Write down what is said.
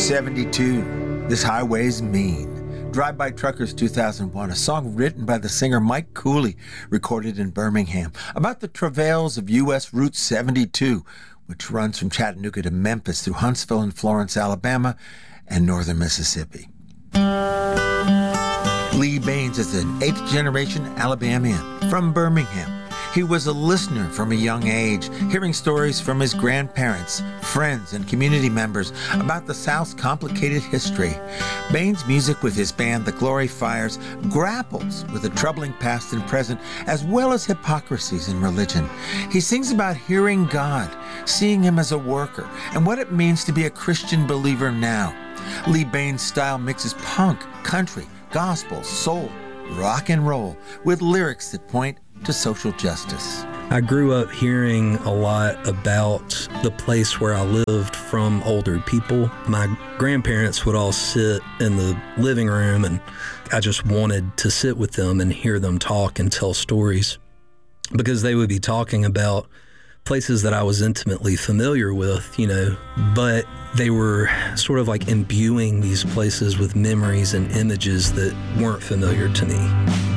72, This Highway's Mean. Drive-By Truckers 2001, a song written by the singer Mike Cooley, recorded in Birmingham, about the travails of U.S. Route 72, which runs from Chattanooga to Memphis through Huntsville and Florence, Alabama, and northern Mississippi. Lee Baines is an 8th-generation Alabamian from Birmingham. He was a listener from a young age, hearing stories from his grandparents, friends, and community members about the South's complicated history. Baines' music with his band, The Glory Fires, grapples with the troubling past and present, as well as hypocrisies in religion. He sings about hearing God, seeing him as a worker, and what it means to be a Christian believer now. Lee Baines' style mixes punk, country, gospel, soul, rock and roll, with lyrics that point to social justice. I grew up hearing a lot about the place where I lived from older people. My grandparents would all sit in the living room, and I just wanted to sit with them and hear them talk and tell stories, because they would be talking about places that I was intimately familiar with, but they were sort of like imbuing these places with memories and images that weren't familiar to me.